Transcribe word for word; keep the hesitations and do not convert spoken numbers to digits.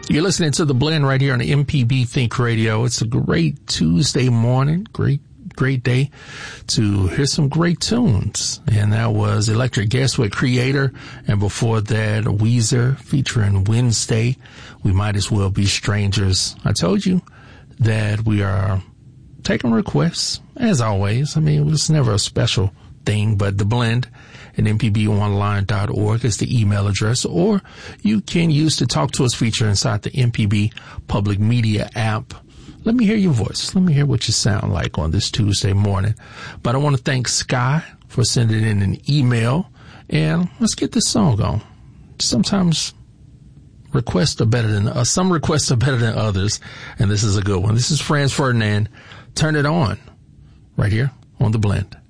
You're listening to The Blend right here on the M P B Think Radio. It's a great Tuesday morning, great, great day to hear some great tunes. And that was Electric Guest with Creator. And before that, Weezer featuring Wednesday. We Might As Well Be Strangers. I told you that we are taking requests, as always. I mean, it's never a special thing, but The Blend at m p b online dot org is the email address, or you can use the Talk to Us feature inside the M P B Public Media app. Let me hear your voice. Let me hear what you sound like on this Tuesday morning. But I want to thank Sky for sending in an email, and let's get this song on. Sometimes requests are better than, uh, some requests are better than others, and this is a good one. This is Franz Ferdinand. Turn It On, right here on The Blend.